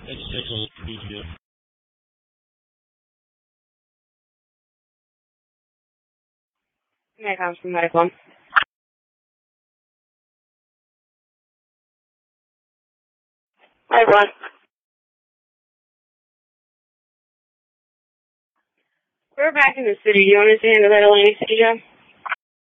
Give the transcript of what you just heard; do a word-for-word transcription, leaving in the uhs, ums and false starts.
Nick, I'm from Medical. Hi, everyone. We're back in the city. Do you want us to handle that anesthesia?